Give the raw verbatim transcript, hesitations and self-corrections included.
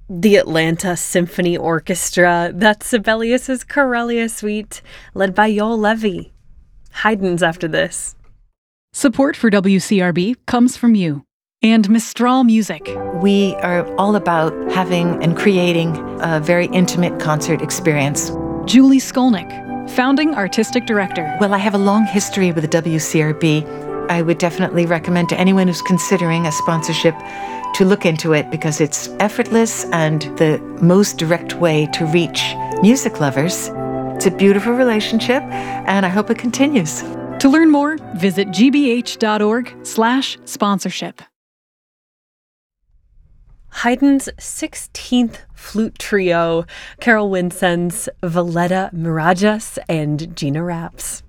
The Atlanta Symphony Orchestra. That's Sibelius's Corellia Suite, led by Yoel Levy. Haydn's after this. Support for W C R B comes from you and Mistral Music. We are all about having and creating a very intimate concert experience. Julie Skolnick, founding artistic director. Well, I have a long history with the W C R B. I would definitely recommend to anyone who's considering a sponsorship to look into it because it's effortless and the most direct way to reach music lovers. It's a beautiful relationship, and I hope it continues. To learn more, visit gbh.org slash sponsorship. Haydn's sixteenth Flute Trio, Carol Winson's Valletta Mirajas, and Gina Raps.